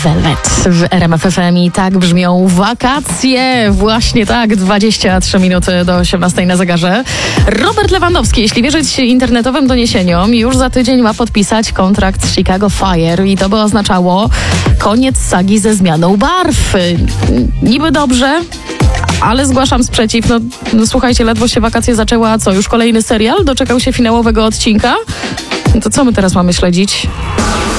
Velvet w RMF FM i tak brzmią wakacje. Właśnie tak, 23 minuty do 18 na zegarze. Robert Lewandowski, jeśli wierzyć internetowym doniesieniom, już za tydzień ma podpisać kontrakt z Chicago Fire i to by oznaczało koniec sagi ze zmianą barw. Niby dobrze, ale zgłaszam sprzeciw. No słuchajcie, ledwo się wakacje zaczęły, a co? Już kolejny serial doczekał się finałowego odcinka? No to co my teraz mamy śledzić?